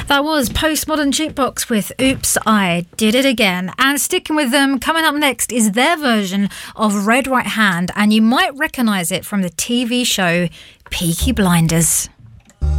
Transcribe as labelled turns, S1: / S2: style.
S1: That was Postmodern Jukebox with Oops, I Did It Again. And sticking with them, coming up next is their version of Red Right Hand, and you might recognise it from the TV show Peaky Blinders.